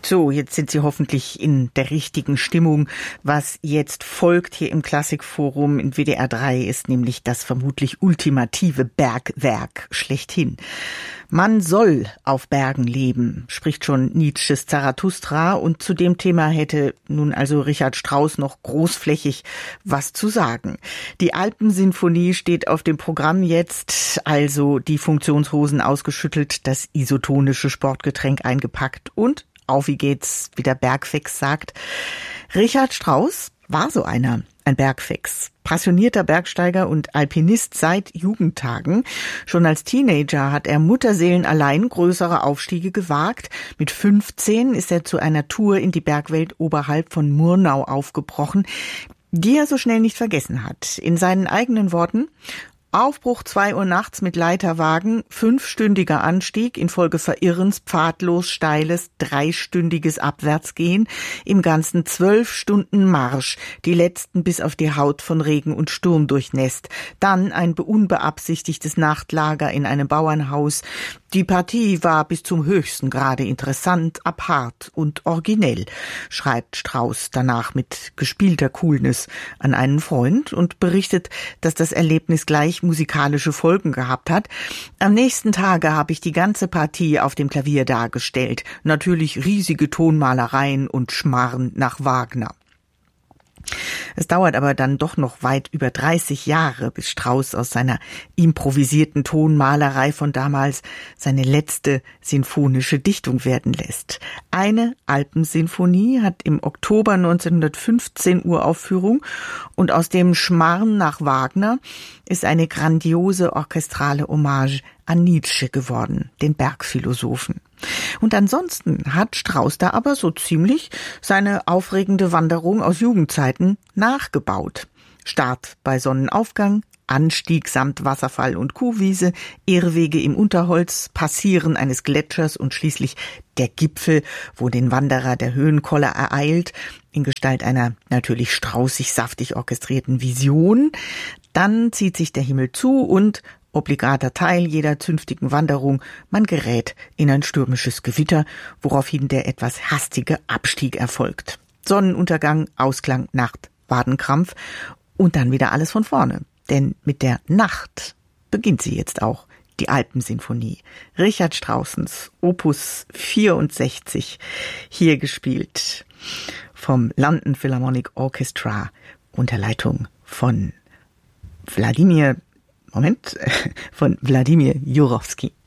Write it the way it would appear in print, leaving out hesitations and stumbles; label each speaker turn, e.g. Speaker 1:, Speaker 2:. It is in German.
Speaker 1: So, jetzt sind Sie hoffentlich in der richtigen Stimmung. Was jetzt folgt hier im Klassikforum in WDR 3 ist nämlich das vermutlich ultimative Bergwerk schlechthin. Man soll auf Bergen leben, spricht schon Nietzsches Zarathustra, und zu dem Thema hätte nun also Richard Strauss noch großflächig was zu sagen. Die Alpensinfonie steht auf dem Programm jetzt, also die Funktionshosen ausgeschüttelt, das isotonische Sportgetränk eingepackt und auf wie geht's, wie der Bergfix sagt. Richard Strauss war so einer, ein Bergfix. Passionierter Bergsteiger und Alpinist seit Jugendtagen. Schon als Teenager hat er mutterseelenallein größere Aufstiege gewagt. Mit 15 ist er zu einer Tour in die Bergwelt oberhalb von Murnau aufgebrochen, die er so schnell nicht vergessen hat. In seinen eigenen Worten: Aufbruch 2 Uhr nachts mit Leiterwagen, 5-stündiger Anstieg, infolge Verirrens pfadlos steiles, 3-stündiges Abwärtsgehen, im Ganzen 12 Stunden Marsch, die letzten bis auf die Haut von Regen und Sturm durchnässt, dann ein unbeabsichtigtes Nachtlager in einem Bauernhaus. Die Partie war bis zum höchsten Grade interessant, apart und originell, schreibt Strauss danach mit gespielter Coolness an einen Freund und berichtet, dass das Erlebnis gleich musikalische Folgen gehabt hat. Am nächsten Tage habe ich die ganze Partie auf dem Klavier dargestellt. Natürlich riesige Tonmalereien und Schmarren nach Wagner. Es dauert aber dann doch noch weit über 30 Jahre, bis Strauss aus seiner improvisierten Tonmalerei von damals seine letzte sinfonische Dichtung werden lässt. Eine Alpensinfonie hat im Oktober 1915 Uraufführung und aus dem Schmarrn nach Wagner ist eine grandiose orchestrale Hommage an Nietzsche geworden, den Bergphilosophen. Und ansonsten hat Strauss da aber so ziemlich seine aufregende Wanderung aus Jugendzeiten nachgebaut. Start bei Sonnenaufgang, Anstieg samt Wasserfall und Kuhwiese, Irrwege im Unterholz, Passieren eines Gletschers und schließlich der Gipfel, wo den Wanderer der Höhenkoller ereilt, in Gestalt einer natürlich straußig saftig orchestrierten Vision. Dann zieht sich der Himmel zu und obligater Teil jeder zünftigen Wanderung, man gerät in ein stürmisches Gewitter, woraufhin der etwas hastige Abstieg erfolgt. Sonnenuntergang, Ausklang, Nacht, Wadenkrampf und dann wieder alles von vorne. Denn mit der Nacht beginnt sie jetzt auch, die Alpensinfonie. Richard Straussens Opus 64, hier gespielt vom London Philharmonic Orchestra unter Leitung von Wladimir Jurowski.